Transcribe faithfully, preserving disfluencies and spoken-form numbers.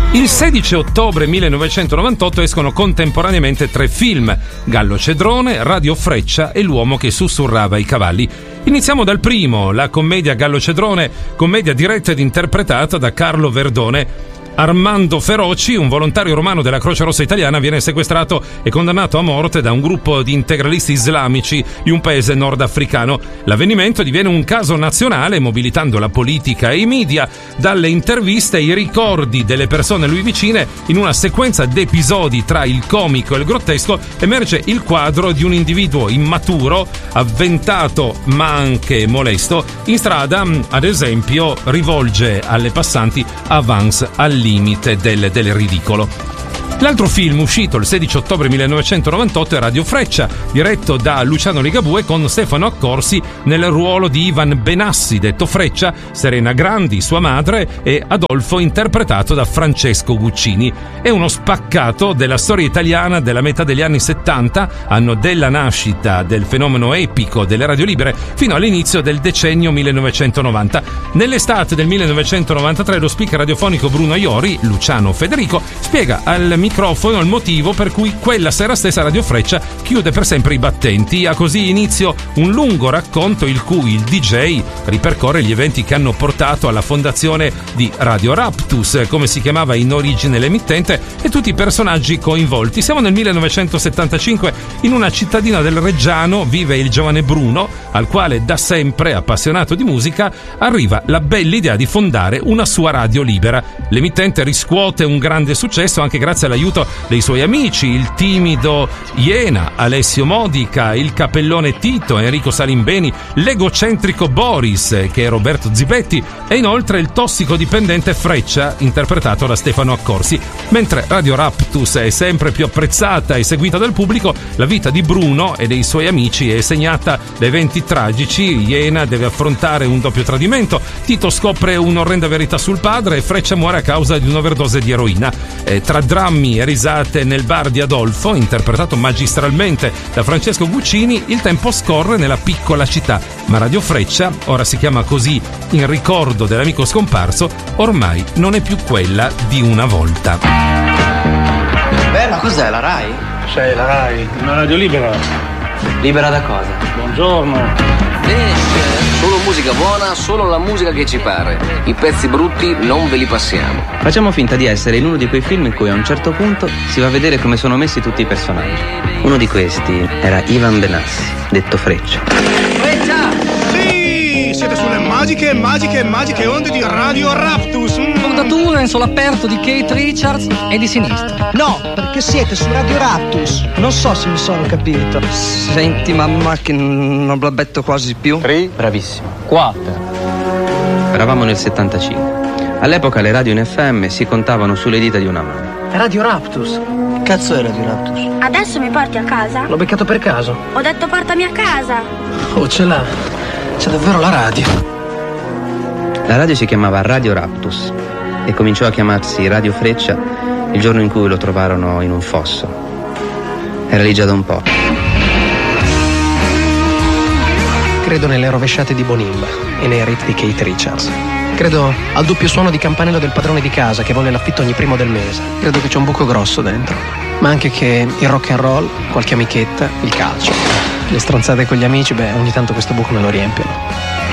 Il sedici ottobre millenovecentonovantotto escono contemporaneamente tre film: Gallo Cedrone, Radio Freccia e L'uomo che sussurrava i cavalli. Iniziamo dal primo, la commedia Gallo Cedrone, commedia diretta ed interpretata da Carlo Verdone. Armando Feroci, un volontario romano della Croce Rossa italiana, viene sequestrato e condannato a morte da un gruppo di integralisti islamici di un paese nordafricano. L'avvenimento diviene un caso nazionale, mobilitando la politica e i media. Dalle interviste ai ricordi delle persone a lui vicine, in una sequenza d'episodi tra il comico e il grottesco, emerge il quadro di un individuo immaturo, avventato ma anche molesto. In strada, ad esempio, rivolge alle passanti avance al limite del, del ridicolo. L'altro film uscito il sedici ottobre millenovecentonovantotto è Radio Freccia, diretto da Luciano Ligabue con Stefano Accorsi nel ruolo di Ivan Benassi, detto Freccia, Serena Grandi, sua madre, e Adolfo, interpretato da Francesco Guccini. È uno spaccato della storia italiana della metà degli anni settanta, anno della nascita del fenomeno epico delle radio libere, fino all'inizio del decennio millenovecentonovanta. Nell'estate del millenovecentonovantatré lo speaker radiofonico Bruno Iori, Luciano Federico, spiega al microfono il motivo per cui quella sera stessa Radio Freccia chiude per sempre i battenti. Ha così inizio un lungo racconto il cui il D J ripercorre gli eventi che hanno portato alla fondazione di Radio Raptus, come si chiamava in origine l'emittente, e tutti i personaggi coinvolti. Siamo nel millenovecentosettantacinque, in una cittadina del Reggiano vive il giovane Bruno, al quale da sempre appassionato di musica arriva la bella idea di fondare una sua radio libera. L'emittente riscuote un grande successo anche grazie all'aiuto dei suoi amici, il timido Iena, Alessio Modica, il capellone Tito, Enrico Salimbeni, l'egocentrico Boris, che è Roberto Zibetti, e inoltre il tossicodipendente Freccia, interpretato da Stefano Accorsi. Mentre Radio Raptus è sempre più apprezzata e seguita dal pubblico, la vita di Bruno e dei suoi amici è segnata da eventi tragici. Iena deve affrontare un doppio tradimento, Tito scopre un'orrenda verità sul padre e Freccia muore a causa di un'overdose di eroina. Eh, tra drammi e risate nel bar di Adolfo, interpretato magistralmente da Francesco Guccini, il tempo scorre nella piccola città, ma Radio Freccia, ora si chiama così in ricordo dell'amico scomparso, ormai non è più quella di una volta. Beh, ma cos'è, la Rai? Sei la Rai, una radio libera. Libera da cosa? Buongiorno. Solo musica buona, solo la musica che ci pare. I pezzi brutti non ve li passiamo. Facciamo finta di essere in uno di quei film in cui a un certo punto si va a vedere come sono messi tutti i personaggi. Uno di questi era Ivan Benassi, detto Freccia. Freccia! Sì! Siete sulle magiche, magiche, magiche onde di Radio Raptus. Mm. Fondatura in solo aperto di Keith Richards e di sinistra. No, perché siete su Radio Raptus. Non so se mi sono capito. Senti mamma che non blabbetto quasi più. Tre. Bravissimo. Quattro. Eravamo nel settantacinque. All'epoca le radio in F M si contavano sulle dita di una mano. Radio Raptus. Che cazzo è Radio Raptus? Adesso mi porti a casa? L'ho beccato per caso. Ho detto portami a casa. Oh, ce l'ha. C'è davvero la radio. La radio si chiamava Radio Raptus e cominciò a chiamarsi Radio Freccia il giorno in cui lo trovarono in un fosso. Era lì già da un po'. Credo nelle rovesciate di Bonimba e nei riff di Keith Richards. Credo al doppio suono di campanello del padrone di casa che vuole l'affitto ogni primo del mese. Credo che c'è un buco grosso dentro. Ma anche che il rock and roll, qualche amichetta, il calcio, le stronzate con gli amici, beh, ogni tanto questo buco me lo riempiono.